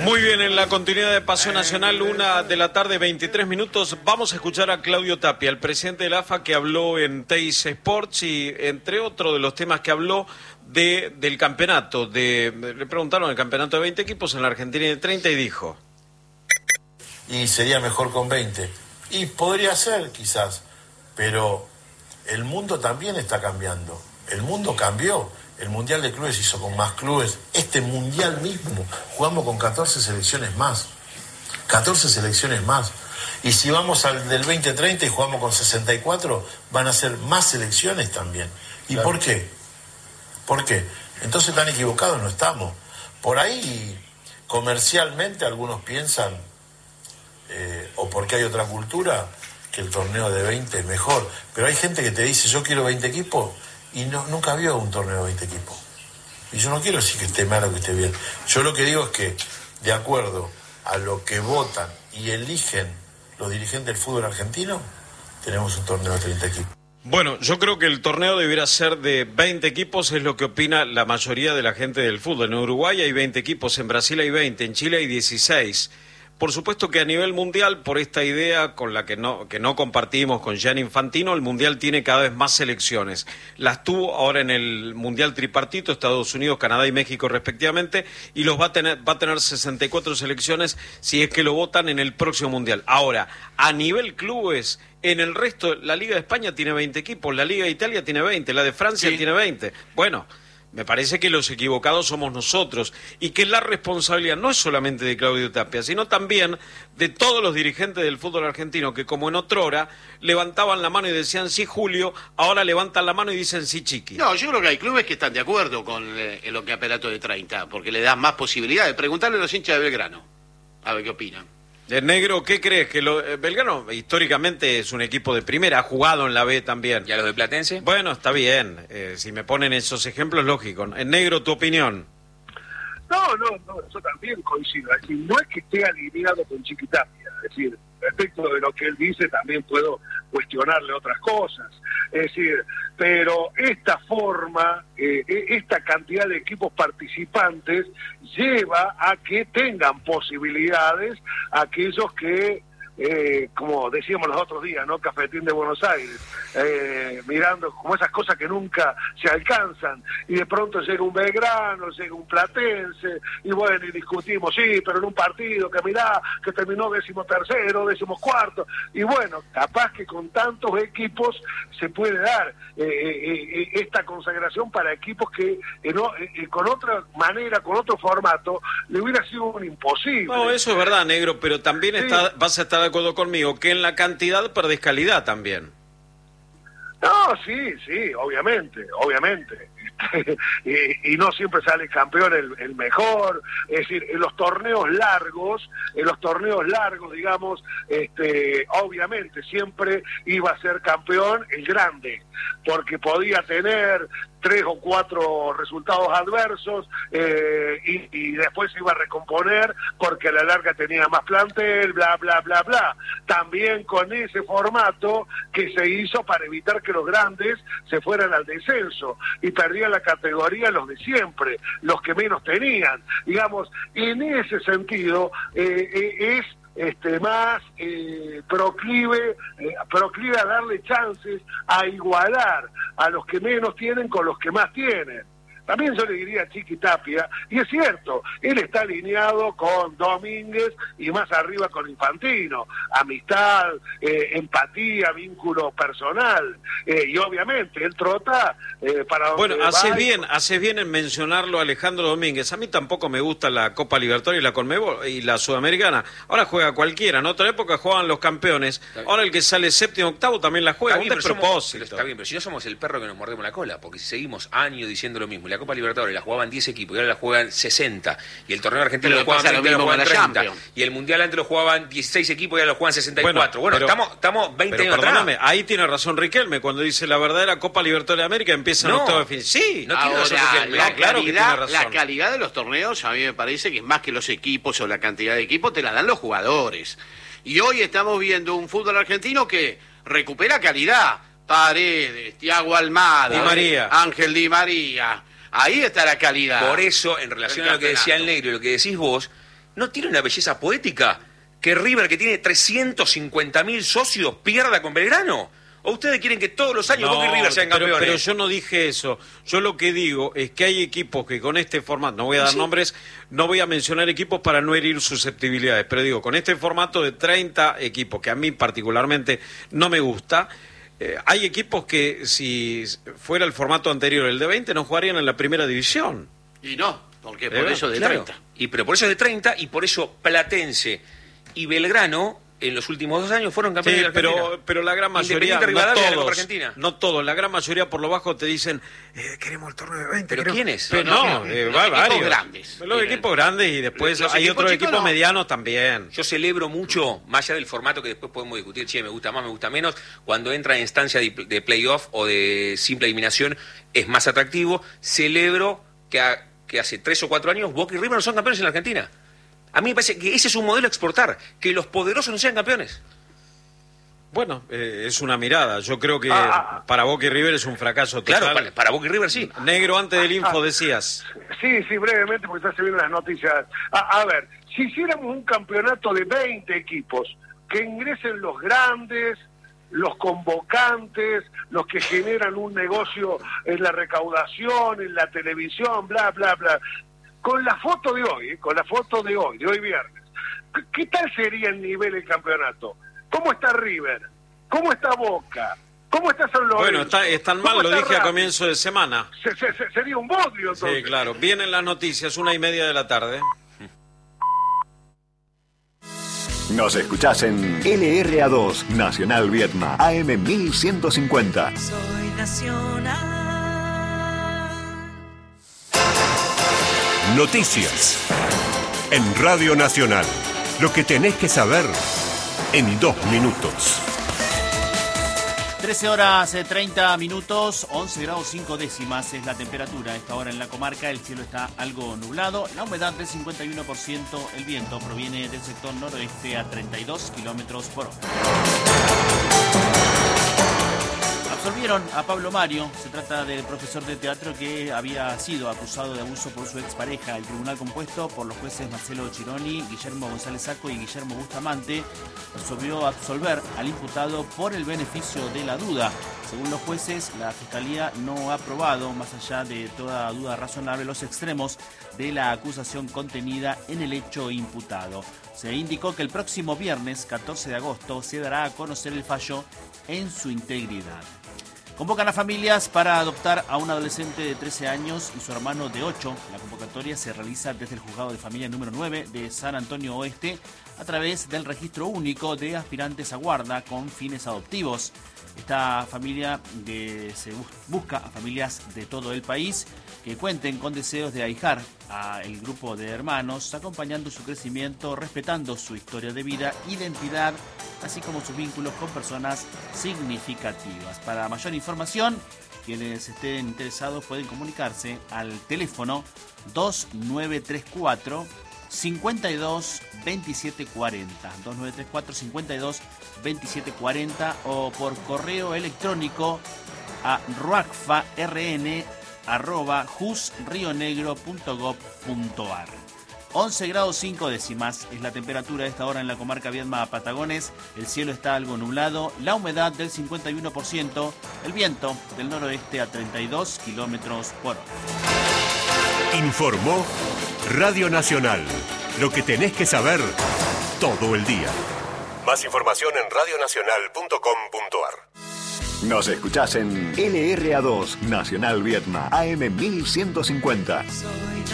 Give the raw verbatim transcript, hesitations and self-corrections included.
Muy bien, en la continuidad de Pasión Nacional, una de la tarde, veintitrés minutos, vamos a escuchar a Claudio Tapia, el presidente de la A F A, que habló en Teis Sports y, entre otros de los temas que habló, de del campeonato. De, le preguntaron el campeonato de veinte equipos, en la Argentina de treinta, y dijo... Y sería mejor con veinte. Y podría ser, quizás, pero el mundo también está cambiando. El mundo cambió. El Mundial de Clubes hizo con más clubes. Este Mundial mismo jugamos con catorce selecciones más. catorce selecciones más. Y si vamos al del veinte treinta y jugamos con sesenta y cuatro, van a ser más selecciones también. ¿Y claro. por qué? ¿Por qué? Entonces tan equivocados no estamos. Por ahí, comercialmente, algunos piensan, eh, o porque hay otra cultura, que el torneo de veinte es mejor. Pero hay gente que te dice, yo quiero veinte equipos, y no, nunca vio un torneo de veinte equipos. Y yo no quiero decir que esté mal o que esté bien. Yo lo que digo es que, de acuerdo a lo que votan y eligen los dirigentes del fútbol argentino, tenemos un torneo de treinta equipos. Bueno, yo creo que el torneo debería ser de veinte equipos, es lo que opina la mayoría de la gente del fútbol. En Uruguay hay veinte equipos, en Brasil hay veinte, en Chile hay dieciséis. Por supuesto que a nivel mundial, por esta idea con la que no, que no compartimos con Gianni Infantino, el mundial tiene cada vez más selecciones. Las tuvo ahora en el mundial tripartito, Estados Unidos, Canadá y México respectivamente, y los va a tener, va a tener sesenta y cuatro selecciones si es que lo votan en el próximo mundial. Ahora, a nivel clubes, en el resto, la Liga de España tiene veinte equipos, la Liga de Italia tiene veinte, la de Francia sí. tiene veinte. Bueno, me parece que los equivocados somos nosotros y que la responsabilidad no es solamente de Claudio Tapia, sino también de todos los dirigentes del fútbol argentino que, como en otrora, levantaban la mano y decían sí, Julio, ahora levantan la mano y dicen sí, Chiqui. No, yo creo que hay clubes que están de acuerdo con eh, el campeonato de treinta, porque le dan más posibilidades. Preguntarle a los hinchas de Belgrano, a ver qué opinan. El negro, ¿qué crees? Que lo, eh, Belgrano históricamente es un equipo de primera, ha jugado en la B también. ¿Y a los de Platense? Bueno, está bien, eh, si me ponen esos ejemplos, lógico. El negro, ¿tu opinión? No, no, no, yo también coincido. Es decir, no es que esté alineado con Chiquitapia, es decir, respecto de lo que él dice también puedo cuestionarle otras cosas. Es decir, pero esta forma, eh, esta cantidad de equipos participantes lleva a que tengan posibilidades aquellos que, eh, como decíamos los otros días, ¿no? Cafetín de Buenos Aires, eh, mirando como esas cosas que nunca se alcanzan, y de pronto llega un Belgrano, llega un Platense, y bueno, y discutimos, sí, pero en un partido que mirá, que terminó décimo tercero, décimo cuarto, y bueno, capaz que con tantos equipos se puede dar eh, eh, esta consagración para equipos que eh, no, eh, con otra manera, con otro formato, le hubiera sido un imposible. No, eso es verdad, negro, pero también sí. está, vas a estar de acuerdo conmigo que en la cantidad perdés calidad también. No, sí, sí, obviamente, obviamente. y, y no siempre sale campeón el, el mejor. Es decir, en los torneos largos, en los torneos largos, digamos, este, obviamente siempre iba a ser campeón el grande, porque podía tener tres o cuatro resultados adversos eh, y, y después se iba a recomponer porque a la larga tenía más plantel, bla, bla, bla, bla. También con ese formato que se hizo para evitar que los grandes se fueran al descenso y perdían la categoría los de siempre, los que menos tenían. Digamos, en ese sentido eh, eh, es... este más eh, proclive eh, proclive a darle chances a igualar a los que menos tienen con los que más tienen. También yo le diría a Chiqui Tapia, y es cierto, él está alineado con Domínguez y más arriba con Infantino, amistad, eh, empatía, vínculo personal, eh, y obviamente él trota eh, para donde Bueno, haces va bien, y... haces bien en mencionarlo, Alejandro Domínguez. A mí tampoco me gusta la Copa Libertadores y la Conmebol y la Sudamericana. Ahora juega cualquiera, en otra época jugaban los campeones, ahora el que sale séptimo octavo también la juega, un despropósito. Está bien, pero si no somos el perro que nos mordemos la cola, porque si seguimos años diciendo lo mismo, la Copa Libertadores la jugaban diez equipos y ahora la juegan sesenta, y el torneo argentino lo jugaban veinte, lo jugaban treinta, y el mundial antes lo jugaban dieciséis equipos y ahora lo juegan sesenta y cuatro. Bueno, bueno pero, estamos, estamos veinte pero años perdóname, atrás. Ahí tiene razón Riquelme cuando dice la verdadera Copa Libertadores de América empieza en No. octavo de final. Sí, No tiene razón Ahora, Riquelme. la, No, claro que tiene calidad, razón. la calidad de los torneos a mí me parece que es más que los equipos o la cantidad de equipos, te la dan los jugadores. Y hoy estamos viendo un fútbol argentino que recupera calidad. Paredes, Thiago Almada, Di María. Ángel Di María. Ahí está la calidad. Por eso, en relación a lo que decía el negro y lo que decís vos, ¿No tiene una belleza poética que River, que tiene trescientos cincuenta mil socios, pierda con Belgrano? ¿O ustedes quieren que todos los años no, Boca y River sean pero, campeones? Pero yo no dije eso. Yo lo que digo es que hay equipos que con este formato, no voy a dar sí. nombres, no voy a mencionar equipos para no herir susceptibilidades, pero digo, con este formato de treinta equipos, que a mí particularmente no me gusta, eh, hay equipos que si fuera el formato anterior, el de veinte, no jugarían en la primera división. Y no, porque por ¿Eh? eso de Claro. treinta. Y, pero por eso es de treinta, y por eso Platense y Belgrano en los últimos dos años fueron campeones Sí, de Argentina. pero, pero la gran mayoría, Independiente no Rivadavia de la Copa todos, Argentina. no todos, la gran mayoría por lo bajo te dicen, eh, queremos el torneo de veinte. ¿Pero queremos... quiénes? Pero No, no, no, eh, los va- equipos varios. grandes. Los Miren. equipos grandes y después Los hay equipos otros chicos equipos no. medianos también. Yo celebro mucho, más allá del formato que después podemos discutir, che, me gusta más, me gusta menos, cuando entra en instancia de, de playoff o de simple eliminación es más atractivo. Celebro que, a, que hace tres o cuatro años Boca y River no son campeones en la Argentina. A mí me parece que ese es un modelo a exportar, que los poderosos no sean campeones. Bueno, eh, es una mirada. Yo creo que Ah, para Boca y River es un fracaso total. Claro, para, para Boca y River sí. Negro, antes del info decías. Sí, sí, brevemente, porque ya se vienen las noticias. A, a ver, si hiciéramos un campeonato de veinte equipos, que ingresen los grandes, los convocantes, los que generan un negocio en la recaudación, en la televisión, bla, bla, bla. Con la foto de hoy, eh, con la foto de hoy, de hoy viernes, ¿qué, qué tal sería el nivel del campeonato? ¿Cómo está River? ¿Cómo está Boca? ¿Cómo está San Lorenzo? Bueno, está, están mal, ¿Cómo lo está dije a Racing? comienzo de semana. Se- se- se- sería un bodrio, entonces. Sí, claro. Vienen las noticias, una y media de la tarde. Nos escuchás en L R A dos, Nacional Vietma, A M mil ciento cincuenta. Soy nacional. Noticias. En Radio Nacional. Lo que tenés que saber en dos minutos. trece horas eh, treinta minutos, once grados cinco décimas es la temperatura a esta hora en la comarca. El cielo está algo nublado, la humedad del cincuenta y uno por ciento, el viento proviene del sector noroeste a treinta y dos kilómetros por hora. Absolvieron a Pablo Mario, se trata del profesor de teatro que había sido acusado de abuso por su expareja. El tribunal compuesto por los jueces Marcelo Chironi, Guillermo González Saco y Guillermo Bustamante resolvió absolver al imputado por el beneficio de la duda. Según los jueces, la Fiscalía no ha probado, más allá de toda duda razonable, los extremos de la acusación contenida en el hecho imputado. Se indicó que el próximo viernes, catorce de agosto, se dará a conocer el fallo en su integridad. Convocan a familias para adoptar a un adolescente de trece años y su hermano de ocho. La convocatoria se realiza desde el Juzgado de Familia número nueve de San Antonio Oeste a través del Registro Único de Aspirantes a Guarda con fines adoptivos. Esta familia de, se bus, busca a familias de todo el país que cuenten con deseos de ahijar al grupo de hermanos, acompañando su crecimiento, respetando su historia de vida, identidad, así como sus vínculos con personas significativas. Para mayor información, quienes estén interesados pueden comunicarse al teléfono dos nueve tres cuatro, cinco dos, veintisiete cuarenta, dos nueve tres cuatro, cinco dos, veintisiete cuarenta o por correo electrónico a ruacfarn arroba jusrionegro punto gob punto ar. once grados cinco décimas es la temperatura a esta hora en la comarca Viedma Patagones. El cielo está algo nublado, la humedad del cincuenta y uno por ciento, el viento del noroeste a treinta y dos kilómetros por hora. Informó Radio Nacional. Lo que tenés que saber todo el día. Más información en radio nacional punto com punto ar. Nos escuchás en L R A dos, Nacional Vietma, A M mil ciento cincuenta. Soy